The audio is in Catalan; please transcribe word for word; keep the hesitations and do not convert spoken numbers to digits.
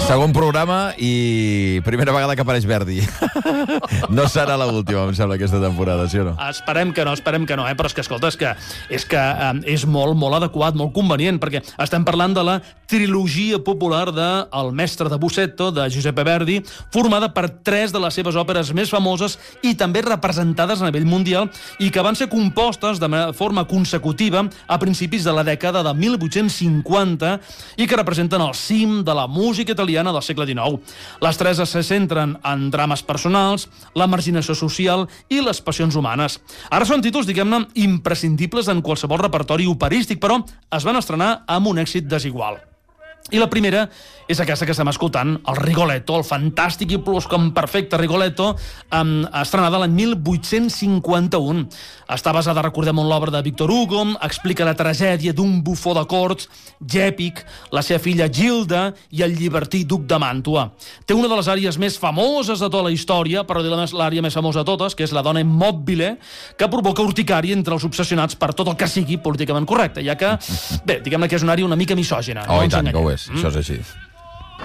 Segon programa i primera vegada que apareix Verdi. No serà l'última, em sembla, aquesta temporada, sí o no? Esperem que no, esperem que no, eh? Però és que, escolta, és que, és, que eh, és molt, molt adequat, molt convenient, perquè estem parlant de la trilogia popular de El mestre de Bussetto, de Giuseppe Verdi, formada per tres de les seves òperes més famoses i també representades a nivell mundial i que van ser compostes de forma consecutiva a principis de la dècada de mil vuit-cents cinquanta i que representen el cim de la música italiana del segle dinou. Les tres se centren en drames personals, la marginació social i les passions humanes. Ara són títols, diguem-ne, imprescindibles en qualsevol repertori operístic, però es van estrenar amb un èxit desigual. I la primera és aquesta que estem escoltant, el Rigoletto, el fantàstic i plus com perfecte Rigoletto, um, estrenada l'any mil vuit-cents cinquanta-un. Està basada, recordem, en l'obra de Victor Hugo, explica la tragèdia d'un bufó de corts, Gèpic, la seva filla Gilda i el llibertí duc de Màntua. Té una de les àrees més famoses de tota la història, però l'àrea més famosa de totes, que és la dona immòbile, que provoca urticària entre els obsessionats per tot el que sigui políticament correcte, ja que, bé, diguem-ne que és una àrea una mica misògina. Oh, no i tant, ens que ho enganyem. és, això és així.